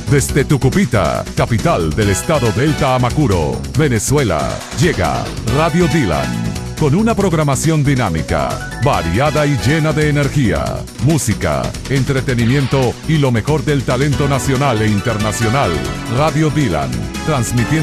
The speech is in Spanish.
Desde Tucupita, capital del estado Delta Amacuro, Venezuela, llega Radio Dylan. Con una programación dinámica, variada y llena de energía, música, entretenimiento y lo mejor del talento nacional e internacional. Radio Dylan, transmitiendo